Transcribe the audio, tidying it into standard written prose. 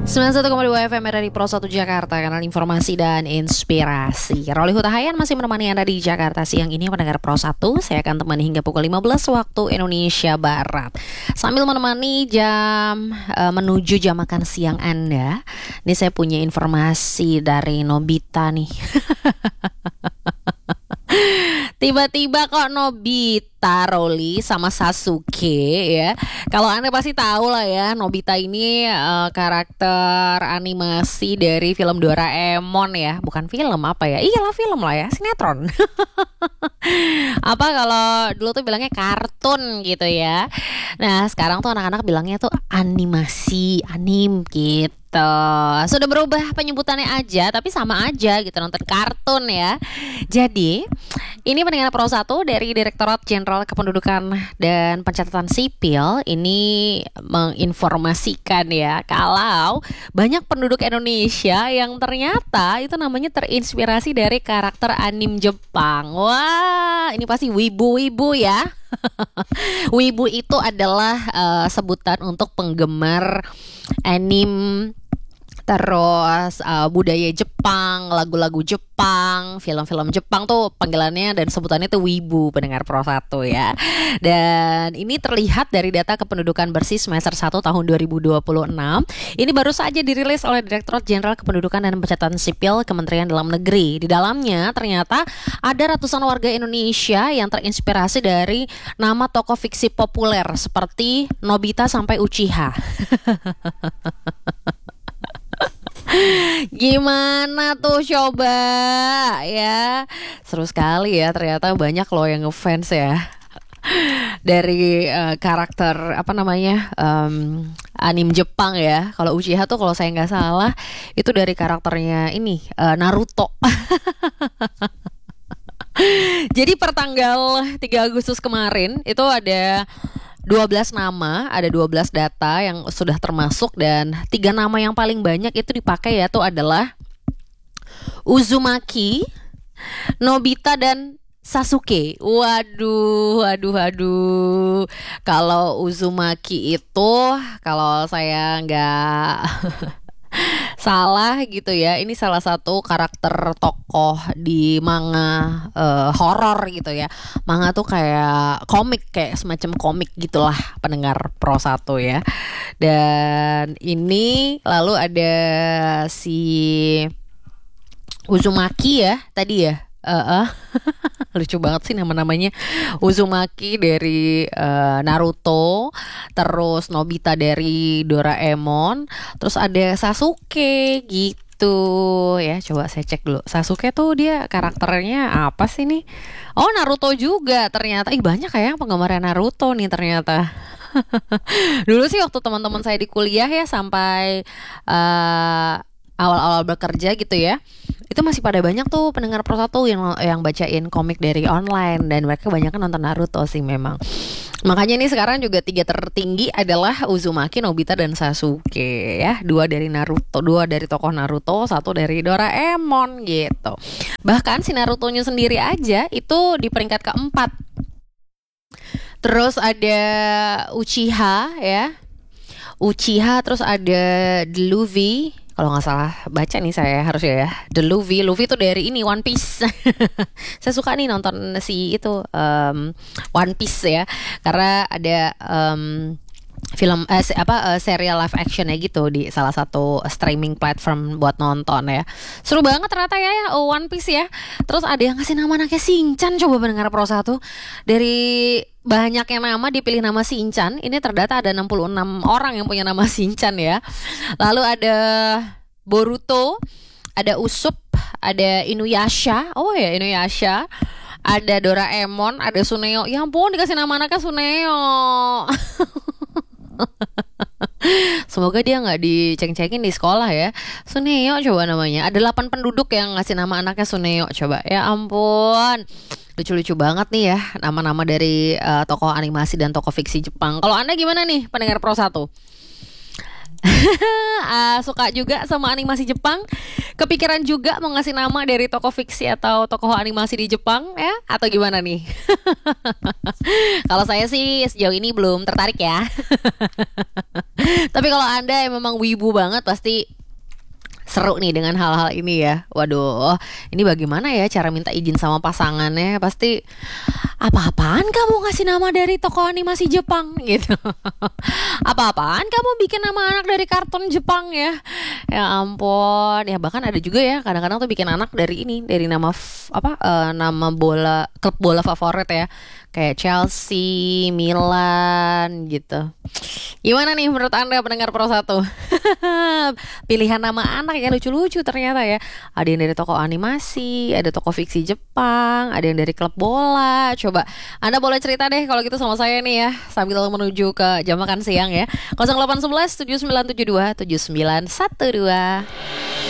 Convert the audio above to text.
91,2 FM dari Pro 1 Jakarta, kanal informasi dan inspirasi. Roli Hutahayan masih menemani Anda di Jakarta siang ini, pendengar Pro 1. Saya akan temani hingga pukul 15 waktu Indonesia Barat. Sambil menemani menuju jam makan siang Anda, ini saya punya informasi dari Nobita nih. Tiba-tiba kok Nobita, Roli sama Sasuke ya. Kalau Anda pasti tahu lah ya, Nobita ini karakter animasi dari film Doraemon ya. Bukan film apa ya? Iyalah film lah ya, sinetron. Apa kalau dulu tuh bilangnya kartun gitu ya. Nah sekarang tuh anak-anak bilangnya tuh animasi, anim gitu. Sudah berubah penyebutannya aja, tapi sama aja gitu, nonton kartun ya. Jadi ini pendengar Pro 1 dari Direktorat Jenderal Kependudukan dan Pencatatan Sipil ini menginformasikan ya, kalau banyak penduduk Indonesia yang ternyata itu namanya terinspirasi dari karakter anim Jepang. Wah, ini pasti wibu-wibu ya. Wibu itu adalah sebutan untuk penggemar anim, terus budaya Jepang, lagu-lagu Jepang, film-film Jepang tuh panggilannya dan sebutannya tuh wibu, pendengar Pro 1 ya. Dan ini terlihat dari data kependudukan bersih semester 1 tahun 2026. Ini baru saja dirilis oleh Direktorat Jenderal Kependudukan dan Pencatatan Sipil Kementerian Dalam Negeri. Di dalamnya ternyata ada ratusan warga Indonesia yang terinspirasi dari nama tokoh fiksi populer seperti Nobita sampai Uchiha. Gimana tuh coba ya. Seru sekali ya, ternyata banyak loh yang ngefans ya dari karakter apa namanya anim Jepang ya. Kalau Uchiha tuh kalau saya nggak salah itu dari karakternya ini Naruto. Jadi pertanggal 3 Agustus kemarin itu ada 12 nama, ada 12 data yang sudah termasuk, dan 3 nama yang paling banyak itu dipakai yaitu adalah Uzumaki, Nobita, dan Sasuke. Waduh. Kalau Uzumaki itu, kalau saya nggak salah gitu ya, ini salah satu karakter tokoh di manga horor gitu ya. Manga tuh kayak komik, kayak semacam komik gitulah, pendengar Pro 1 ya. Dan ini lalu ada si Uzumaki ya tadi ya. Lucu banget sih nama-namanya. Uzumaki dari Naruto, terus Nobita dari Doraemon, terus ada Sasuke gitu ya. Coba saya cek dulu. Sasuke tuh dia karakternya apa sih nih? Oh, Naruto juga ternyata. Banyak kayak penggemar Naruto nih ternyata. Dulu sih waktu teman-teman saya di kuliah ya, sampai awal-awal bekerja gitu ya, itu masih pada banyak tuh pendengar Pro 1 yang bacain komik dari online, dan mereka kebanyakan nonton Naruto sih memang. Makanya nih sekarang juga 3 tertinggi adalah Uzumaki, Nobita, dan Sasuke ya. 2 dari Naruto, 2 dari tokoh Naruto, 1 dari Doraemon gitu. Bahkan si Narutonya sendiri aja itu di peringkat keempat. Terus ada Uchiha ya, terus ada Luffy. Kalau nggak salah baca nih saya harus ya, The Luffy tuh dari ini One Piece. Saya suka nih nonton si itu One Piece ya, karena ada film serial live action ya gitu di salah satu streaming platform buat nonton ya. Seru banget ternyata ya One Piece ya. Terus ada yang ngasih nama anaknya Shinchan. Coba pendengar Pro 1, dari banyak yang nama dipilih nama Shinchan. Ini terdata ada 66 orang yang punya nama Shinchan ya. Lalu ada Boruto, ada Usopp, ada Inuyasha. Oh ya, Inuyasha. Ada Doraemon, ada Suneo. Ya ampun, dikasih nama anaknya Suneo. Semoga dia gak diceng-cengin di sekolah ya. Suneo coba namanya. Ada 8 penduduk yang ngasih nama anaknya Suneo. Coba, ya ampun, lucu-lucu banget nih ya nama-nama dari tokoh animasi dan tokoh fiksi Jepang. Kalau Anda gimana nih pendengar Pro 1? Suka juga sama animasi Jepang. Kepikiran juga mau ngasih nama dari tokoh fiksi atau tokoh animasi di Jepang ya? Atau gimana nih? Kalau saya sih sejauh ini belum tertarik ya. Tapi kalau Anda yang memang wibu banget pasti seru nih dengan hal-hal ini ya. Waduh, ini bagaimana ya cara minta izin sama pasangannya? Pasti apa-apaan kamu ngasih nama dari tokoh animasi Jepang gitu. Apa-apaan kamu bikin nama anak dari kartun Jepang ya. Ya ampun. Ya bahkan ada juga ya kadang-kadang tuh bikin anak dari ini, dari nama nama bola, klub bola favorit ya. Kayak Chelsea, Milan gitu. Gimana nih menurut Anda pendengar Pro 1? Pilihan nama anak ya lucu-lucu ternyata ya. Ada yang dari tokoh animasi, ada tokoh fiksi Jepang, ada yang dari klub bola. Coba Anda boleh cerita deh kalau gitu sama saya nih ya, sambil menuju ke jam makan siang ya. 0811 7972 7912.